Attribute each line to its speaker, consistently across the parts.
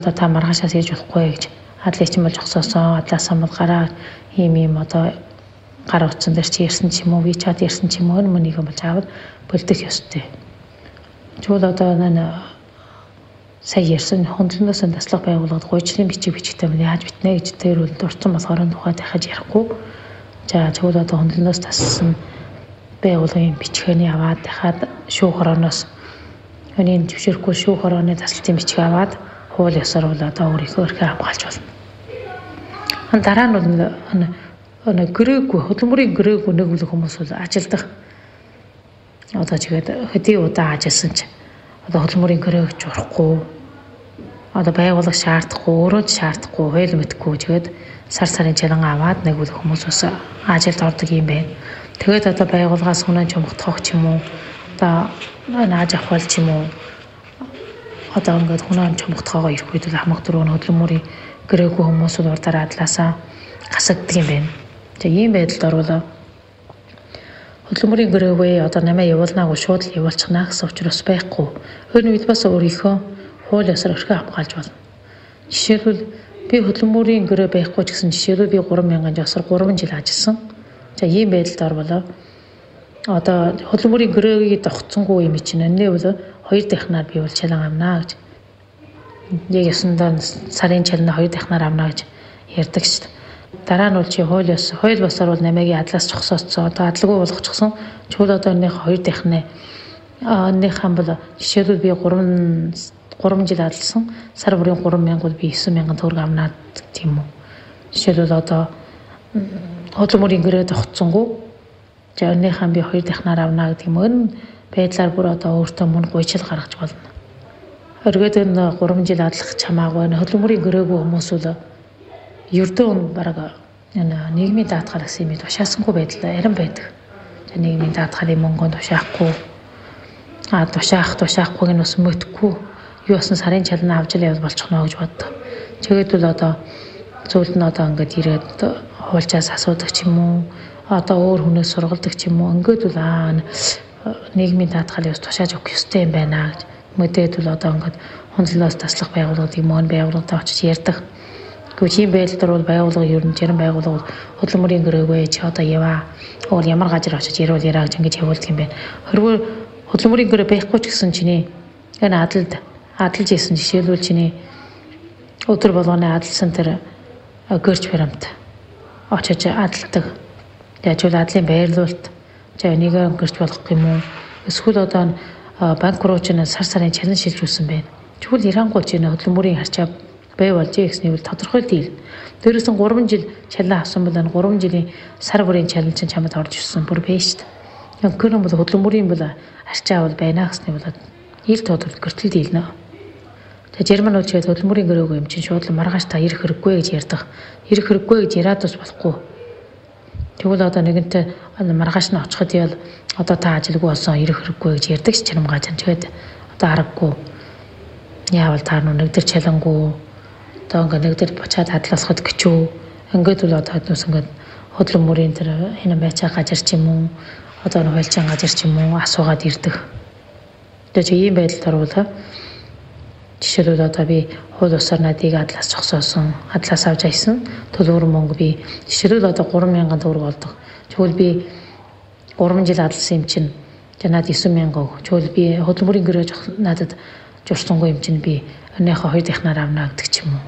Speaker 1: Одоо та маргаашаас ээж болохгүй гэж адлыг чинь болж огсоосон адлаасаа мод гараа ийм одоо гар утсан дээр чи ирсэн ч юм уу би чад ирсэн ч юм уу мөнийг болж аваад бэлдэх ёстой. Чууд одоо сая ярьсан хөндлөнөөс таслах байгууллагад гойчлын бичиг бичгтэй юм яаж битнэ гэж тэр үл дурдсан болохоор тухай дахиж ярихгүй. За чууд одоо хөндлөнөөс тассан байгууллагын бичгэний аваад дахиад шүүх хорооноос өний төвшөрөхгүй шүүх хорооны таслалтын бичиг аваад хууль ёсоор бол одоо өөрийнхөө өрхөө хамгаалж болно. Дараа нь бол гэрээгүй хөдөлмөрийн гэрээгүй нэг үл хүмүүс бол ажилдах одоо чигээд хэдий удаа ажилласан ч одоо хөдөлмөрийн гэрээг журахгүй одоо байгууллага шаардахгүй өөрөө шаардахгүй хууль мэдхгүй тэгээд сарын чалан аваад нэг үл хүмүүс ус ажилд ордог юм байна. Тэгээд одоо байгууллагаас хүнээ чумгтгох ч юм уу одоо нааж авах ч юм уу одоо ингээд хүнээ чумгтгоогоо ирэх үед хамаг дөрөв хөдөлмөрийн гэрээгүй хүмүүс бол урдаар адлаасаа гасагддаг юм байна. Тэгээ ийм байдалд орвол хөдөлмөрийн гэрээгүй одоо намаа явуулнаагүй шууд л явуулчихна гэсэн учраас байхгүй. Өөр үед бас өөрийнхөө хууль ёсоор өрхөө хамгаалж болно. Жишээлбэл би хөдөлмөрийн гэрээ байхгүй ч гэсэн жишээлбэл би 3000 жосор 3 жил ажилласан. За ийм байдалд орвол одоо хөдөлмөрийн гэрээгийг тогтсонгүй юм чинь энэ бол 2 дахинаар би бол чалан авнаа гэж. Яг ясандаа сарын чална 2 дахинаар авнаа гэж ярьдаг шүү дээ. Дараа нь бол чи хууль босоор бол намайг адлаас зогсооцсон. Одоо адлаггүй болгочихсон. Чул одоо нэг 2 дахины анныхан бол жишээлбэл би 3 жил адлсан. Сар бүрийн 3000 бол би 9000 төгрөг авнаа тийм үү. Жишээлбэл одоо хөдөлмөрийн гэрээ тогтсонгүй. За анныхан би 2 дахинаар авнаа гэдэг юм. Энэ байдлаар бүр одоо өөртөө мөн гуйчил гаргаж болно. Өргөд энэ 3 жил адлах чамаагүй хөдөлмөрийн гэрээгүй хүмүүс бол ердөө бараг нийгмийн даатгал гэсэн юм тушаасангүй байдал арин байдаг. За нийгмийн даатгалын мөнгөнд тушаахгүй тушаахгүйг нь бас мэдхгүй юу басан сарын чална авч л явал болчихно гэж боддог. Тэгээд бол одоо зөвлөлд нь одоо ингээд ирээд хуульчаас асуудаг ч юм уу одоо өөр хүнээс сургалдаг ч юм уу ингээд бол нийгмийн даатгалыг бас тушааж өгөх ёстой юм байна гэж мэдээд бол одоо ингээд хөндлөнөөс таслах байгууллагын мөн байгууллагад очиж ярьдаг. Гэвч ийм байдлаар бол байгууллага ер нь зарим байгууллагууд хөдөлмөрийн гэрээгүй чи одоо яваа өөр ямар газар очиж ярил яраа гэж ингэж явуулдаг юм байна. Хэрвээ хөдөлмөрийн гэрээ байхгүй ч гэсэн чиний энэ адалж ийсэн жишээлбэл чиний өдөр болгоны адалсан тэр гэрч баримт очиж адалдаг. Яжул адлын байрлуулалт за энийг гэрч болгох юм уу? Эсвэл одоо банк руу ч сарын чалан шилж үүсэн байна. Тэгвэл Ирангуй ч хөдөлмөрийн харчаа бай болж ихсний үл тодорхой дийл. Дээрээс нь 3 жил чалан авсан бол 3 жилийн сар бүрийн чалан чинь чамд орж ирсэн бүр бэ шүү дээ. Яг гэрэн бол хөдөлмөрийн бол харчаа бол байна гэсний бол ил тодорхой гэртэл дийлнэ. Тэгээ Жерман улс гээд хөдөлмөрийн гэрээгүй юм чинь шууд маргааш та ирэх хэрэггүй гэж ярьдаг. Ирэх хэрэггүй гэж яриад бас болохгүй. Тэгвэл одоо нэгэнтээ маргааш нь очиход ял одоо та ажилгүй болсон ирэх хэрэггүй гэж ярьдаг ч чанамгааж нь тэгээд одоо аргагүй. Яавал та нэгдэр чалангуу одоо ингээд нэгдэр бочаад хадласхад гэчүү ингээд бол одоо хэднээс ингээд хөдөлмөрийн тэр энэ байцаа газар ч юм уу одоо хуульчийн газар ч юм уу асуугаад ирдэг. Тэгээд ийм байдалд орвол жишээлбэл одоо би хууль ёсоор надыг адлаас зогсоосон адлаас авч айсан төлбөр мөнгө би жишээлбэл одоо 3000 төгрөг олдог. Тэгвэл би 3 жил адласан юм чинь надад 9000 өг. Тэгвэл би хөдөлмөрийн гэрээ надад журсангүй юм чинь би өнөөхөө 2 дахинаар авна гэдэг ч юм уу.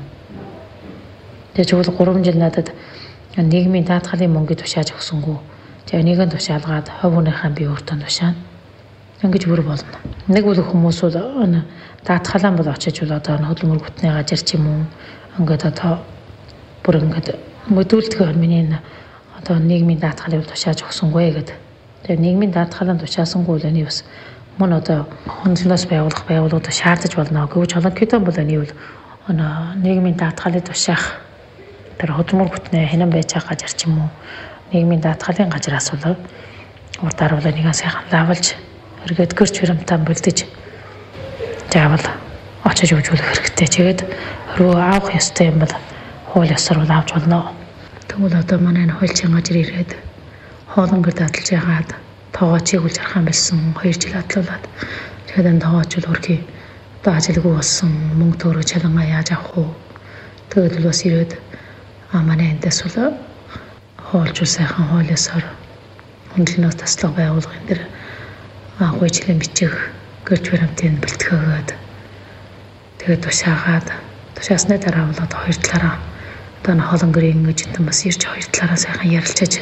Speaker 1: Тэгээд 3 жил надад нийгмийн даатгалын мөнгөд тушааж өгсөнгүү. Тэгээд энийг нь тушаалгаад хувь хүнийхээ би өөртөө тушаана. Ингэж бүр болно. Нэг үл хүмүүс бол даатгалаа бол очиж бол одоо хөдөлмөр бүтний газар ч юм уу ингээд одоо бүр ингээд модулдгөө миний одоо нийгмийн даатгалыг тушааж өгсөнгөө гэдэг. Тэгээд нийгмийн даатгалаа тушаасангүй л энэ бас мөн одоо хөндлөнөөс байгууллагууд шаардаж болно. Гэвч Олонкитон бол энэ бол нийгмийн даатгалыг тушаах тэр хөдөлмөр бүтнээ хинэн байцаах газар ч юм уу нийгмийн даатгалын газраас бол урдаар бол нэгэн сайхан лавлж өргөд гэрч баримтаа бэлдэж заавал очиж үзүүлэх хэрэгтэй. Тэгээд руу авах ёстой юм бол хууль ёсоор бол авч болно. Тэгвэл одоо манай хуульчийн газар ирээд хоолон гэр дадлж яагаад тоогоочийг үл жархан байсан 2 жил атлуулад тэгээд энэ тоогооч бол хөрхий одоо ажилгүй болсон мөнгө төгрөг чалангаа яаж авах вэ? Тэгээд л бас ирээд манай эндээс бол хоолжуул сайхан хоолёсоор хөндлөнөөс таслага байгуулгын дээр гуйчлан бичих гэрч баримтын бэлтгэгээд тэгээд тушаасны дараа бол одоо хоёр талаараа одоо хоолон гэрийн эжэнтэн бас ирж хоёр талаараа сайхан ярилцаж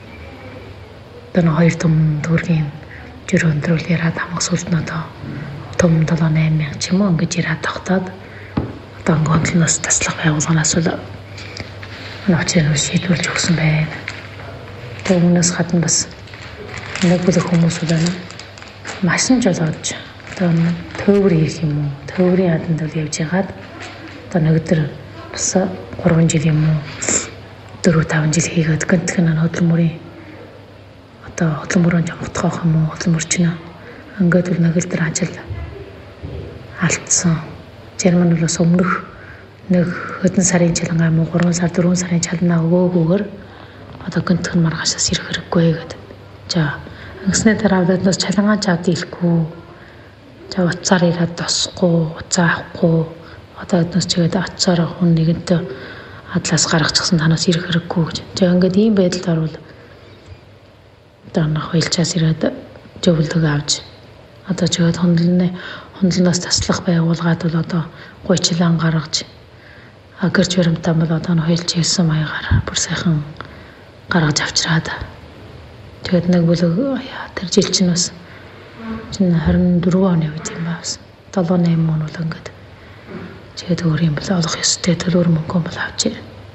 Speaker 1: одоо хоёр том төгрөгийн жир өндрүүл яриад хамаг сүлд нь одоо том 7-8 мянга ч юм уу ингэж яриад тогтоод одоо хөндлөнөөс таслага байгуулганаас бол нөөцөө шийдвэрлэж өгсөн байна. Тэгээд өмнөөс гадна бас нэг бүлэг хүмүүс байна. Машин жолоодж одоо төвөр хийх юм уу? Төврийн хаданд бол явж ягаад одоо нөгдөр бас 3 жил юм уу 4-5 жил хийгээд гэнтхэн хөдөлмөрийн одоо хөдөлмөрөнд явагдах юм уу? Хөдөлмөрчин ингээд л нөгдөр ажил алдсан. Жирмэн нь бас өмнөх нэг хэдэн сарын чалангаа муу 3 сар 4 сарын чалнаа өгөөгүйгээр одоо гэнтхэн маргаашаас ирэх хэрэггүй гэдэг. За ингэснээр дараадаас чалангаа чад ийлэхгүй. За уцаар ирээд тосхгүй, уцаа авахгүй. Одоо эднээс чигээд ацаар хүн нэгэнтээ адлаас гаргачихсан танаас ирэх хэрэггүй гэж. За ингээд ийм байдалд орвол одоо нах хуйлчаас ирээд зөвлөдөг авч одоо чигээд хөндлөнөөс таслах байгуулгаад бол одоо гуйчлан гаргаж гэрч баримтаа бол одоо хуйлч хийсэн маягаар бүр сайхан гаргаж авчираад тэгээд нэг бүлэг тэр жил чинь бас 24 оны үед юм байна. 7-8 он бол ингээд тэгээд өөр юм бол олох ёстой төлөөр мөнгө бол авчээ.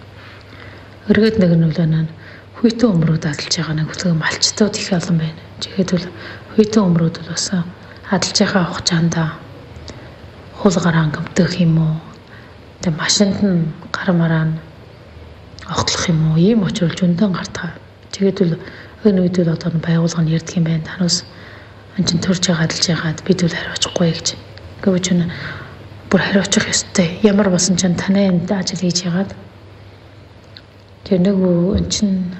Speaker 1: Өргөд нэг нь үлэнэ хүйтэн өмрүүд адалж байгаа нэг бүлэг малчтууд их олон байна. Тэгээд бол хүйтэн өмрүүд бол бас адалж байгаа хугацаанд хул гараан гэмтэх юм уу? Тэгээд машинд нь гар мараа нь огтлох юм уу? Ийм очрол зөндөн гартаа. Тэгээд бол энэ үед бол одоо байгуулга нь ярьдаг юм байна. Танаас анчин төрж байгаа адалж байгаад бид үл хариуцахгүй гэж. Гэвч нь бүр хариуцах ёстой. Ямар басан ч танай энд ажил хийж яагаад тэр нэг анчин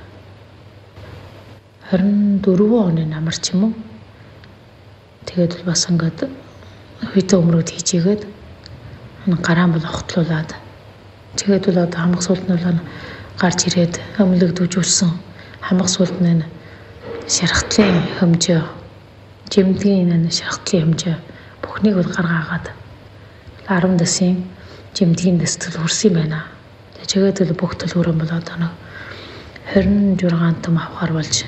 Speaker 1: 24 оны намар ч юм уу. Тэгээд бол бас ингээд хүйтэн өмрүүд хийжээгээд гараан бол огтлуулад тэгээд бол одоо хамаг суулт нь бол гарч ирээд өмлөгдүүлжүүлсэн хамаг суулт нь шархтлын хэмжээ жимдгийн шархтлын хэмжээ бүхнийг бол гаргаагаад 10 дэсийн жимдгийн дэстэл хүрсэн байна. Тэгээд бол бүх төлөвөрөн бол одоо нэг 26 том авахар болж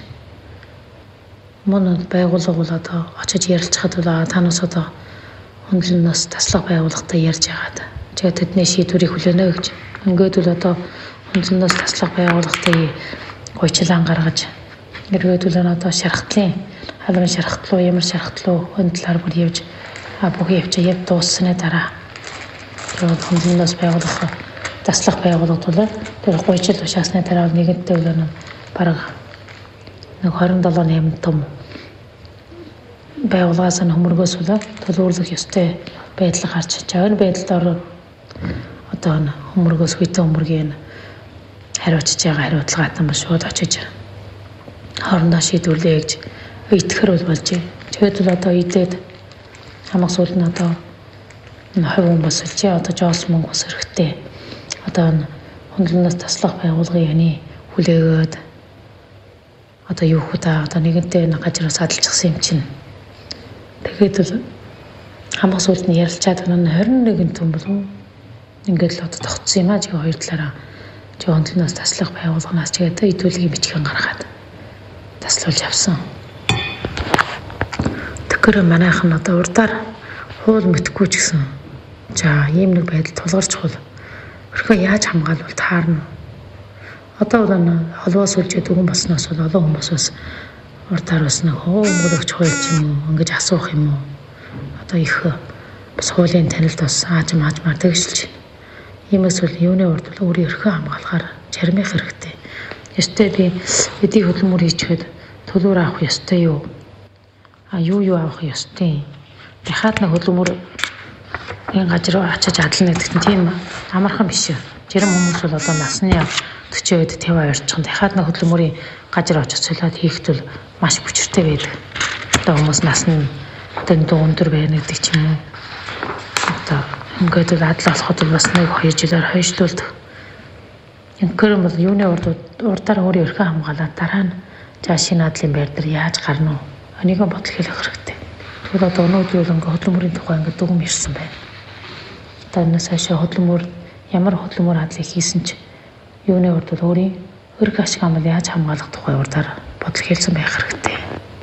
Speaker 1: мөн байгууллага бол одоо очиж ярилцахад бол танаас одоо хөндлөнөөс таслага байгууллагатай ярьж байгаад тэгээд тэдний шийдвэрийг хүлээнэ гэж. Ингээд бол одоо хөндлөнөөс таслага байгууллагатай гуйчлан гаргаж эргээд бол одоо шархтлын халуун шархтлуу ямар шархтлуу хөндлөөр бүр явж бүхэн явж дууссаны дараа тэгээд хөндлөнөөс байгууллага таслага байгууллагад бол тэр гуйчил тушаасны дараа нэгэнтээ бол бараг нэг 27-8 том байгууллагаас нь хөмөргөөс бол төлөвлөх ёстой байдал гарч байгаа. Энэ байдлаар одоо хөмөргөөс хүйтэн өмргийн хариуцж байгаа хариуцлагаатан ба шууд очиж хоорондоо шийдвэрлэе гэж итгэхэр бол болж байна. Тэгээд бол одоо идээд хамаг суулт нь одоо хувь хүн бас л чи одоо жоос мөнгө бас хэрэгтэй. Одоо хөндлөнөөс таслах байгуулгын яны хүлээгээд одоо юу худаа одоо нэгэнтээ гажраас адалчихсан юм чинь. Тэгээд л хамаг суулт нь ярилцаад байна 21 том болов ингээд л одоо тогтсон юм аа чи хоёр талаараа чи хөндлөнөөс таслах байгууллагаас чигээ идүүлгийн бичгэн гаргаад таслуулж авсан. Тэгэхээр манайхан одоо урдаар хуул мэдхгүй ч гэсэн за ийм нэг байдал тулгарч хул өрхөө яаж хамгаалвал таарна. Одоо бол холбоос үлжээд өгөн болсноос бол олон хүмүүс бас урдаар бас нэг хөөмөрөгч хуйлч юм уу ингэж асуух юм уу. Одоо их бас хуулийн танилд бас аажмаар тэгшилж байна. Иймээс бол юуны урд бол өөрийн өрхөө хамгаалахаар чармих хэрэгтэй. Ёстой би эдийн хөдөлмөр хийчихэд төлөөр авах ёстой юу? Юу авах ёстой? Дахиад нэг хөдөлмөр энэ газар очиж адлна гэдэг нь тийм амархан биш үү? Жирам хүмүүс бол одоо насны 40-50 орчхон дахиад нэг хөдөлмөрийн газар очиж солиод хийхэд бол маш хүчтэй байдаг. Одоо хүмүүс нас нь одоо өндөр байна гэдэг ч юм уу. ингээд адлаа болоход бас 1-2 жилээр хойшлуулдаг. Ингээр бол юуны урдаар өөрөө өрхөө хамгаалаад дараа нь за шинэ адлын байр дээр яаж гарна уу? Энийг бодол хэлэх хэрэгтэй. Тэгвэл одоо өнөөдөр ингээд хөдөлмөрийн тухай ингээд дүгм ирсэн байна. Одоо энэс хойшоо хөдөлмөр ямар хөдөлмөр адлыг хийсэн ч юуны урд бол өөрийн өрх ашиг амал яаж хамгаалах тухай урдаар бодол хэлсэн байх хэрэгтэй.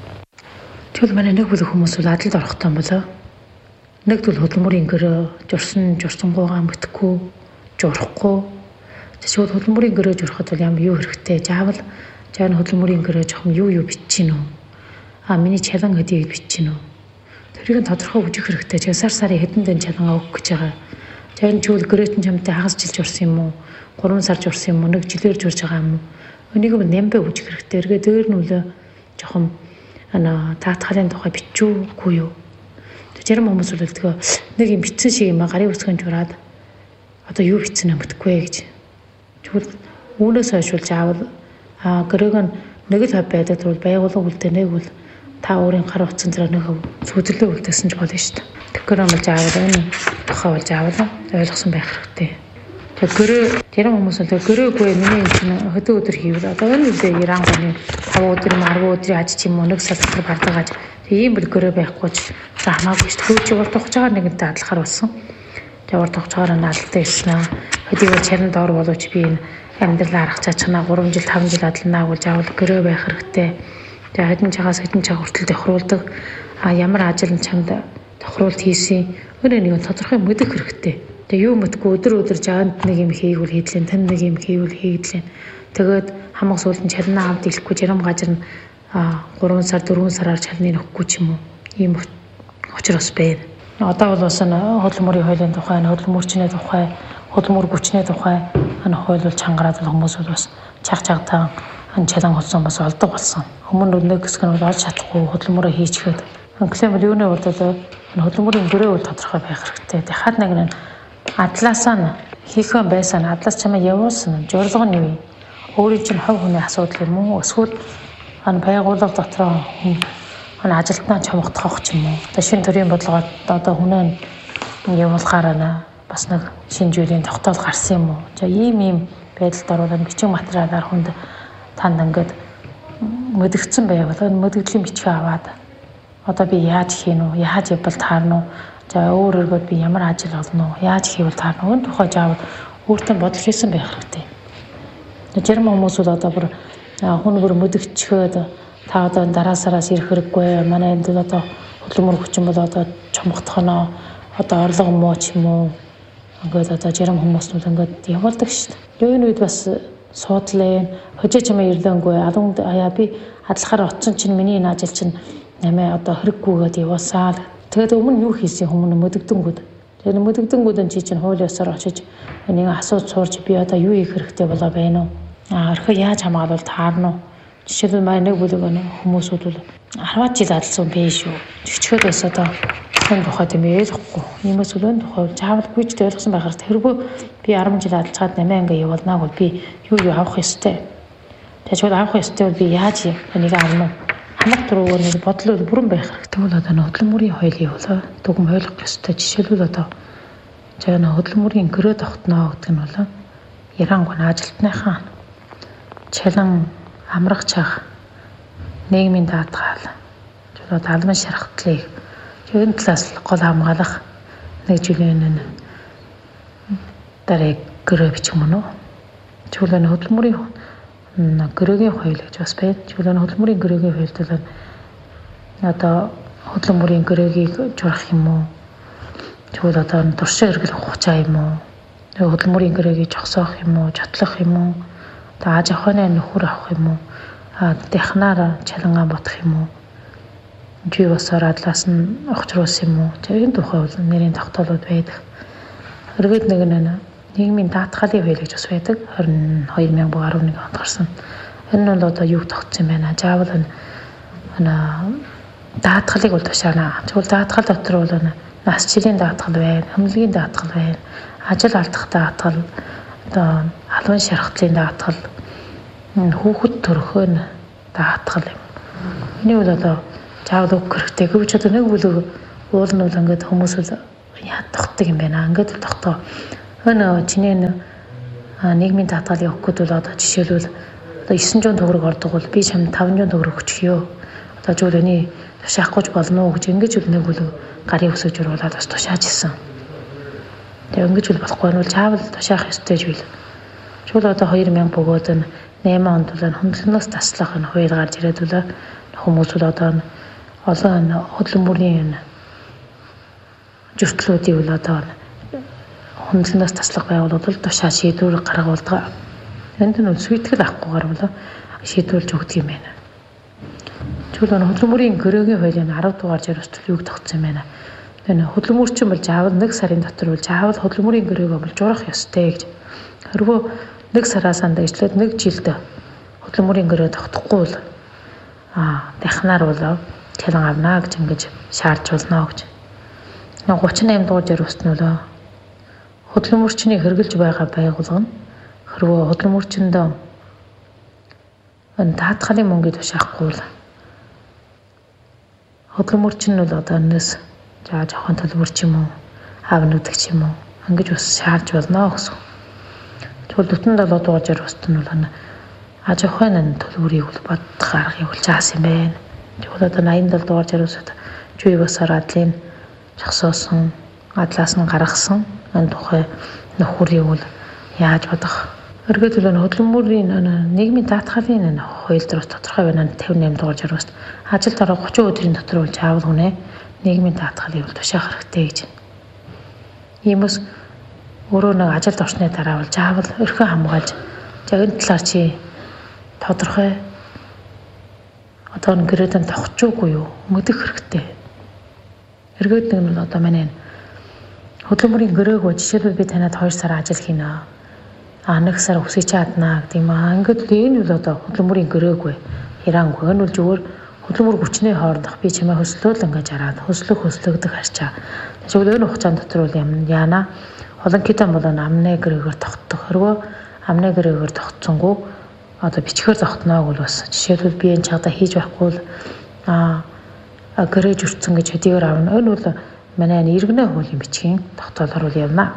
Speaker 1: Тэгвэл манай нэг бүлэг хүмүүс бол адлалд орохдоо болоо нэг бол хөдөлмөрийн гэрээ журсангуугаа мэдхгүй журахгүй. Тэгвэл хөдөлмөрийн гэрээ журахад бол ямар юу хэрэгтэй? Заавал жаа хөдөлмөрийн гэрээ жоохон юу бичиж гинөө. Миний чалан хэдийг бичиж гинөө. Тэрийг тодорхой хүжих хэрэгтэй. Жаа сарын хэдэн дэн чалангаа өгөх гэж байгаа. Жаа чүл гэрээтэн чамтай хагас жил журсан юм уу? 3 сар журсан юм уу? 1 жилээр журж байгаа юм уу? Энийг нэмбэ хүжих хэрэгтэй. Эргээ дээр нь үлээ жоохон таатгалын тухай бичүүгүй юу? Зарим хүмүүс бол тэгээ нэг юм бичсэн шиг юм гарын үсгэн жураад одоо юу бичсэн юм мэдгүй гэж. Тэгвэл үүнээс хойш заавал гэрэг нь нэг л хав байдаг бол байгууллага үлдээ нэг бол та өөрийн гар утсан зэрэг нэг сүзэлээ үлдээсэн ч болно шүү дээ. Тэгэхээр бол заавал энэ тухай бол заавал ойлгосон байх хэрэгтэй. Тэгээ гэрээ зарим хүмүүс бол гэрээгүй миний чинь хөдөө өдөр хийвэл одоо энэ үедээ Иран гоны 5 өдөр 10 өдрийн аж чим мөн нэг сар дотор бардагаж ийм бол гэрээ байхгүй ч хамаагүй шүү дээ. Хөөж урд тогж байгаа нэгэнтэй адлахаар болсон. Тэгээ урд тогж байгаа наалтай ирсэн аа. Хэдийгээр чарн доор боловч би энэ амьдралаа харах чачнаа 3 жил 5 жил адланаа гэж заавал гэрээ байх хэрэгтэй. Тэгээ хэдэн цагаас хэдэн цаг хүртэл тохируулдаг. Ямар ажил нь чамд тохируулт хийсэн. Өөрөө нэг тодорхой мэдэх хэрэгтэй. Тэгээ юу мэдгүй өдөр жаанд нэг юм хийгүүл хийдлээ, тань нэг юм хийгүүл хийдлээ. Тэгээд хамаг суулын чалнаа авд илэхгүй жарам газар нь 3 сар 4 сараар чалныг өгөхгүй ч юм уу. Ийм учир бас байна. Одоо бол бас хөдөлмөрийн хуулийн тухай, хөдөлмөрчний тухай, хөдөлмөр хүчний тухай хууль бол чангараад хүмүүс бол бас чагтаан чалан болсон бас олдог болсон. Өмнө нэг хэсэг нь олж чадахгүй хөдөлмөрөө хийчихээд. Ингээм бол юуны урд бол хөдөлмөрийн гэрээ бол тодорхой байх хэрэгтэй. Дахиад нэг нь адлаасаа хийхэн байсан адлаас чамаа явуулсан зорилго нь юу? Өөрийн чинь хувь хүний асуудал юм уу? Эсвэл байгууллага дотроо ажилтнаа чамгдах ч юм уу? Одоо шинэ төрлийн бодлогоор одоо хүнээ явуулахаар бас нэг шинэ зүйлийн тогтоол гарсан юм уу? За ийм байдалд оруулаад бичиг материалаар хүнд танд ингээд мэдгдсэн байвал мэдгдлийн бичгээ аваад одоо би яаж хийнэ үү? Яаж явбал таарна уу? За өөрөөр би ямар ажил олно уу? Яаж хийвэл таарна уу? Энэ тухай заавал өөртөө бодол хийсэн байх хэрэгтэй. Зарим хүмүүс бол одоо бүр хүн мэдгчгээд та одоо дараа сараас ирэх хэрэггүй. Манай энд одоо хөдөлмөр хүчин бол одоо чомгдох нь одоо орлого муу ч юм уу. Ингээд одоо зарим хүмүүс нь ингээд явуулдаг шүү дээ. Энэ үед бас суудлаа хожиж юм ирлэнгүй алунд би адлахаар оцсон чинь миний энэ ажил чинь нэмээ одоо хэрэггүйгээд яваасаа. Тэгээд өмнө юу хийсэн хүмүүс мэдэгдэнгүүд. Тэгээд мэдэгдэнгүүд нь чинь хууль ёсоор очиж нэг асууж суурж би одоо юу хийх хэрэгтэй болоо байна уу? Орхоо яаж хамгаалвал таарна уу? Жишээлбэл манай нэг бүлэг хүмүүсүүд бол 10 жил адлсан биш шүү. Жичгээд бас одоо энэ тухай тийм ойлгохгүй. Иймээс үлэн тухай заавал бич ойлгосон байхаар тэргүй би 10 жил адлцаад 8 анги явуулнаа бол би юу авах ёстой. Тэгвэл авах ёстой бол би яаж энийг авна уу? Хамаг дуруугаар нэг бодол бүрэн байх хэрэгтэй. Тэгвэл одоо хөдөлмөрийн хуулийн болоо дүгм ойлгох ёстой. Жишээлбэл одоо хөдөлмөрийн гэрээ тогтноо гэдэг нь бол Иран гон ажилтныхаа чалан амрах чах нийгмийн даатгал одоо албан шархтлыг энэ талаас гол хамгаалах нэг жилийн дараа гэрээ бичих мөн үү? Тэгвэл хөдөлмөрийн гэрээгийн хууль гэж бас байна. Тэгвэл хөдөлмөрийн гэрээгийн хуульд бол одоо хөдөлмөрийн гэрээгийг журах юм уу? Тэгвэл одоо туршийн эргэл хугацаа юм уу? Хөдөлмөрийн гэрээгийг жогсоох юм уу? Жотлох юм уу? Одоо аж ахуйн нөхөр авах юм уу? Технаар чалангаа бодох юм уу? Живосоор адлаас нь огцруулсан юм уу? Энэ тухай бол нэрийн тогтоолууд байдаг. Эргээд нэг нийгмийн даатгалын хууль гэж бас байдаг. 2011 онд гарсан. Энэ нь одоо юу тогтсон юм байна? Заавал даатгалыг бол тушаана. Тэгвэл даатгал дотор бол нас жилийн даатгал байна, хөмлөгийн даатгал байна, ажил алдах даатгал, одоо албан шархтлын даатгал, хүүхэд төрөхөө даатгал юм. Энийг бол одоо заавал өгөх хэрэгтэй. Гэвч одоо нэг бүлэг уул нь бол ингээд хүмүүс тогтдог юм байна. Ингээд л тогтоо. Өнөө чиний нийгмийн татгалыг өгөх гэдэг бол одоо жишээлбэл 900 төгрөг ордог бол би чамд 500 төгрөг өгчихё. Одоо ч өний тушаахгүй болно уу гэж ингэж үл нэг үл гарын өсөж оруулаад бас тушааж исэн. Тэгээ ингэж үл болохгүй нь бол чаавал тушаах ёстой ч бил. Чул одоо 2000 бөгөөд 8 онд бол хөндлөнөөс таслах нь хууль гарч ирээд бол хүмүүс бол одоо олон хөдөлмөрийн зөрчлүүдийг бол одоо хөндлөнөөс таслах байгууллагууд бол тушаа шийдвэр гаргуулдаг. Энд нь сүйтгэл авахгүйгээр бол шийдвэрлж өгдөг юм байна. Чул хөдөлмөрийн гөрөөгийн хуулийн 10 дугаар жирэмсэл юуг тогтсон юм байна. Энэ хөдөлмөрчин бол заавал 1 сарын дотор бол заавал хөдөлмөрийн гөрөөгөө бол журах ёстой гэж. Хэрвээ 1 сараас андажлаад 1 жилд хөдөлмөрийн гөрөө тогтохгүй бол дахнаар бол чалан авна гэж ингэж шаардж болно гэж. 38 дугаар жирэмсэл нь бол хөдөлмөрчнийг хэрэгжилж байгаа байгууллага нь хэрвээ хөдөлмөрчөнд даатгалын мөнгөийг тушаахгүй бол хөдөлмөрчин нь бол одоо энэс жоохон төлбөр ч юм уу авнуудаг ч юм уу ингэж бас шаардж болно гэсэн. Тэгвэл 47 дугаар жирэмсэлт нь бол аж ахуйн төлбөрийг бол бодох аргыг бол заасан юм байна. Тэгвэл одоо 87 дугаар жирэмсэлт зүй басаар адлын зогсоосон адлаас нь гаргасан энэ тухай нөхөрийг бол яаж бодох. Эргээд хөдөлмөрийн нийгмийн даатгалын хууль дээр тодорхой байна. 58 дугаар жирэмсэлт ажил дараа 30 өдрийн дотор бол заавал хүнээ нийгмийн даатгалыг бол тушаах хэрэгтэй гэж. Иймээс өөрөө нэг ажилд орсны дараа бол заавал өрхөө хамгаалж энэ талаар чи тодорхой одоо гэрээдэн тогтчихгүй юу мэдэх хэрэгтэй. Эргээд нэг нь одоо манай хөдөлмөрийн гөрөөгөө жишээлбэл би танад 2 сар ажил хийнэ. 1 сар өсөж чаднаа гэдэг юм аа. Ингээд энэ бол одоо хөдөлмөрийн гөрөөгүй. Ирангүй. Энэ бол зүгээр хөдөлмөр хүчний хоорондох би чимээ хөслөөл ингэж хараад хөслөгдөх харчаа. Тэгвэл энэ хугацаанд дотор бол яана олон китан бол амны гөрөөгөөр тогтдог. Хэрвээ амны гөрөөгөөр тогтсонгүй одоо бичгээр тогтноог бол бас жишээлбэл би энэ чагта хийж байхгүй бол гөрөөж өрцөн гэж хэдийгээр авна. Энэ бол манай иргэнэ хуулийн бичгийн тогтоолоор бол явна.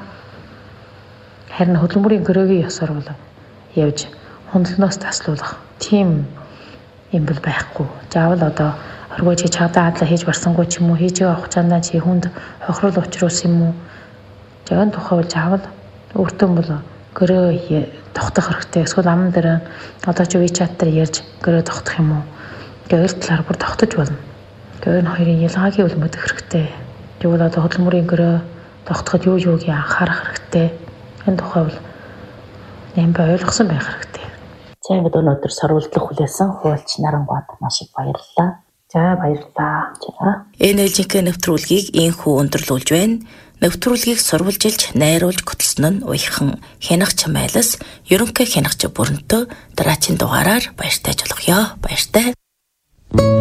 Speaker 1: Харин хөдөлмөрийн гөрөөгийн ёсоор бол явж хөндлөнөөс таслуулах тийм юм бол байхгүй. Заавал одоо оргоо чи чагтаа адлаа хийж барсангүй ч юм уу хийж байгаа хугацаанд чи хүнд хохирол учруулсан юм уу? Жагаан тухай бол заавал өөртөө бол гөрөө тогтох хэрэгтэй. Эсвэл аман дээр одоо чи WeChat дээр ярьж гөрөө тогтох юм уу? Гэвэл талаар бүр тогтож болно. Гэвэр энэ хоёрын ялгааг бол мэдэх хэрэгтэй. Тэгвэл одоо хөдөлмөрийн гөрөө тогтоход юуг анхаарах хэрэгтэй. Энэ тухай бол нэмбэ ойлгосон байх хэрэгтэй.
Speaker 2: За ингээд өнөөдөр сурвалжлах хүлээсэн хуульч Нарангууд маш их баярлалаа.
Speaker 1: За баярлалаа.
Speaker 2: Энэ ээлжийнхээ нэвтрүүлгийг ийхүү өндөрлүүлж байна. Нэвтрүүлгийг сурвалжилж, найруулж хөтлсөн нь уяхан Хянах Чамайлас, ерөнхий хянагч Бүрэнтөө дараагийн дугаараар баяртай жолгоё. Баяртай.